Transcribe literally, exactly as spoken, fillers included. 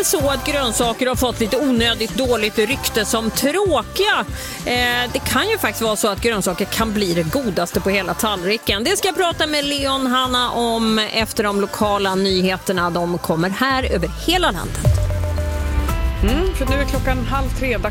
det så att grönsaker har fått lite onödigt dåligt rykte som tråkiga? Eh, det kan ju faktiskt vara så att grönsaker kan bli det godaste på hela tallriken. Det ska jag prata med Leon Hanna om efter de lokala nyheterna. De kommer här över hela landet. Mm, för nu är klockan halv tre.